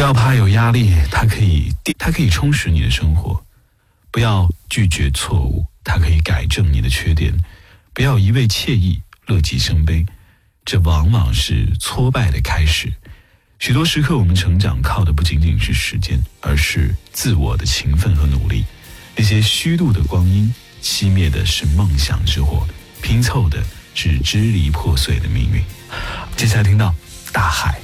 要怕有压力，它可以充实你的生活；不要拒绝错误，它可以改正你的缺点；不要一味惬意，乐极生悲，这往往是挫败的开始。许多时刻，我们成长靠的不仅仅是时间，而是自我的勤奋和努力。那些虚度的光阴，熄灭的是梦想之火，拼凑的是支离破碎的命运。接下来听到大海。